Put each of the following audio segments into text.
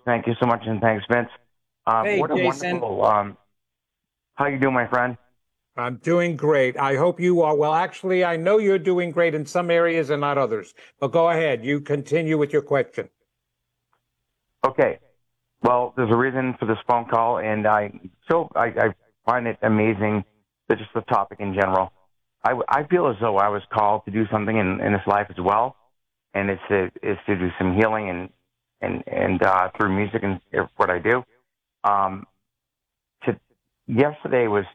Thank you so much, and thanks, Vince. Hey, What a Jason. wonderful. How you doing, my friend? I'm doing great. I hope you are. Well, actually, I know you're doing great in some areas and not others. But go ahead. You continue with your question. Okay. Well, there's a reason for this phone call, and I find it amazing that just the topic in general. I feel as though I was called to do something in this life as well, and it's to do some healing and through music and what I do. Um, to Yesterday was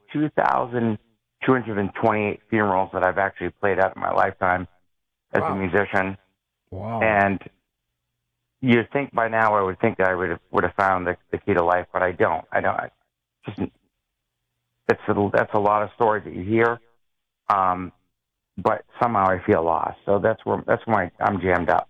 2,228 funerals that I've actually played at in my lifetime as a Wow. musician, Wow. and you'd think by now I would think that I would have found the key to life, but I don't. I don't. Just that's a lot of stories that you hear, but somehow I feel lost. So that's why I'm jammed up.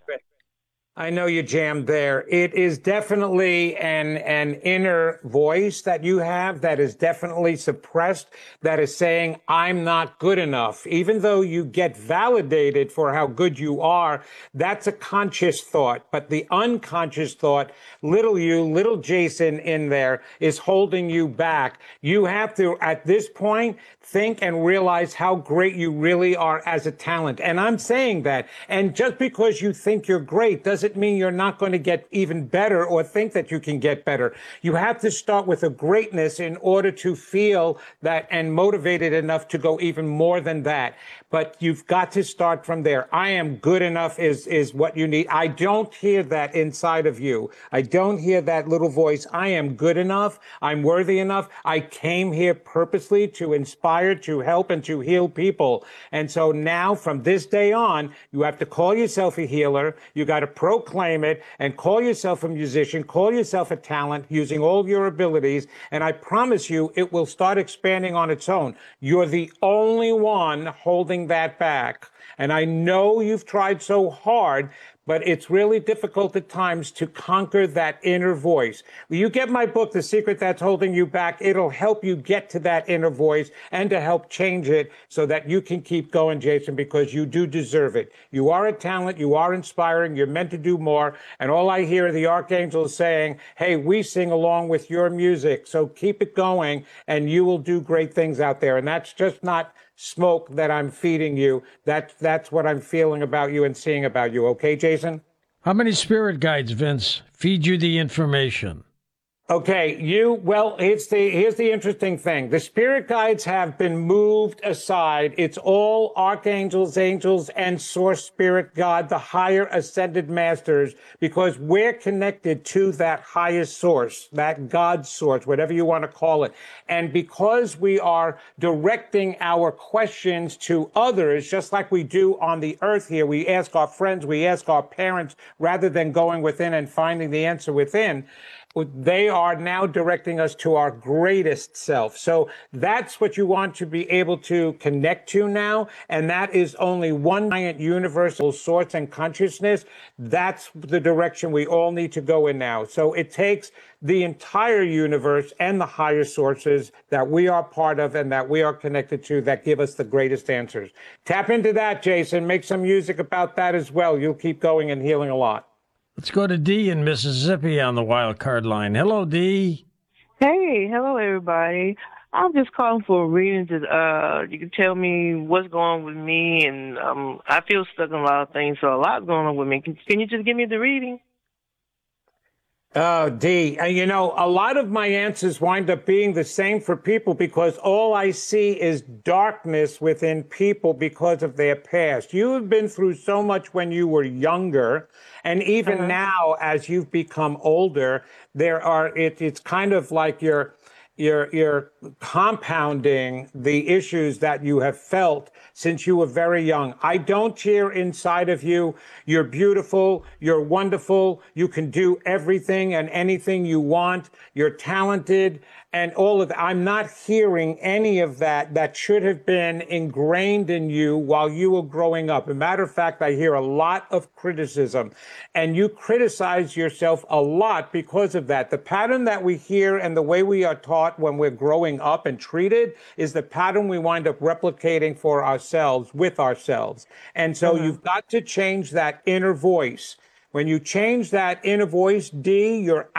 I know you jammed there. It is definitely an inner voice that you have that is definitely suppressed, that is saying, I'm not good enough. Even though you get validated for how good you are, that's a conscious thought. But the unconscious thought, little you, little Jason in there, is holding you back. You have to, at this point, think and realize how great you really are as a talent. And I'm saying that. And just because you think you're great doesn't mean you're not going to get even better or think that you can get better. You have to start with a greatness in order to feel that and motivated enough to go even more than that. But you've got to start from there. I am good enough is what you need. I don't hear that inside of you. I don't hear that little voice. I am good enough. I'm worthy enough. I came here purposely to inspire, to help, and to heal people. And so now from this day on, you have to call yourself a healer. You got to proclaim it and call yourself a musician, call yourself a talent using all your abilities. And I promise you, it will start expanding on its own. You're the only one holding that back. And I know you've tried so hard, but it's really difficult at times to conquer that inner voice. You get my book, The Secret That's Holding You Back. It'll help you get to that inner voice and to help change it so that you can keep going, Jason, because you do deserve it. You are a talent. You are inspiring. You're meant to do more. And all I hear are the archangels saying, hey, we sing along with your music. So keep it going and you will do great things out there. And that's just not smoke that I'm feeding you. That's what I'm feeling about you and seeing about you. Okay, Jason? How many spirit guides, Vince, feed you the information? Okay, here's the interesting thing. The spirit guides have been moved aside. It's all archangels, angels, and source spirit God, the higher ascended masters, because we're connected to that highest source, that God source, whatever you want to call it. And because we are directing our questions to others, just like we do on the earth here, we ask our friends, we ask our parents, rather than going within and finding the answer within. They are now directing us to our greatest self. So that's what you want to be able to connect to now. And that is only one giant universal source and consciousness. That's the direction we all need to go in now. So it takes the entire universe and the higher sources that we are part of and that we are connected to that give us the greatest answers. Tap into that, Jason. Make some music about that as well. You'll keep going and healing a lot. Let's go to D in Mississippi on the wild card line. Hello, D. Hey, hello everybody. I'm just calling for a reading to you can tell me what's going on with me and I feel stuck in a lot of things, so a lot's going on with me. Can you just give me the reading? Oh, D, you know, a lot of my answers wind up being the same for people because all I see is darkness within people because of their past. You have been through so much when you were younger, and even Uh-huh. now, as you've become older, it's kind of like you're compounding the issues that you have felt since you were very young. I don't hear inside of you, you're beautiful, you're wonderful, you can do everything and anything you want, you're talented, and all of that. I'm not hearing any of that that should have been ingrained in you while you were growing up. As a matter of fact, I hear a lot of criticism, and you criticize yourself a lot because of that. The pattern that we hear and the way we are taught when we're growing up and treated is the pattern we wind up replicating for ourselves with ourselves. And so Uh-huh. you've got to change that inner voice. When you change that inner voice, D, you're